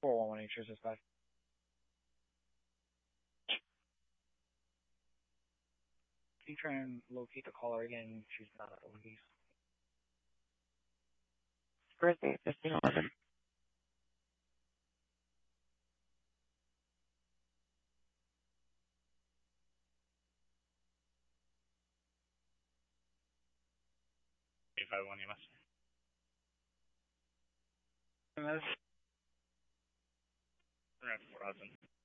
411 Choose Dispatch. Can you try and locate the caller again? She's not at Wendy's. Birthday, 1511. If I want you must. MS. We're at 4000.